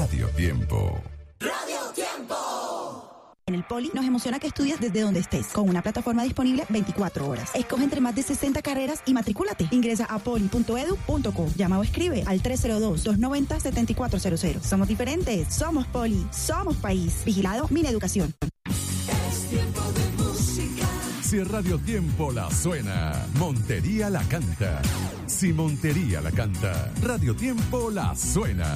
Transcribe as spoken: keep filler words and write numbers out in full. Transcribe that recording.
Radio Tiempo. Radio Tiempo. En el Poli nos emociona que estudies desde donde estés, con una plataforma disponible veinticuatro horas. Escoge entre más de sesenta carreras y matricúlate. Ingresa a poli punto edu punto co. Llama o escribe al tres cero dos, dos nueve cero, siete cuatro cero cero. Somos diferentes, somos Poli, somos país. Vigilado Mineducación. Es tiempo de música. Si Radio Tiempo la suena, Montería la canta. Si Montería la canta, Radio Tiempo la suena.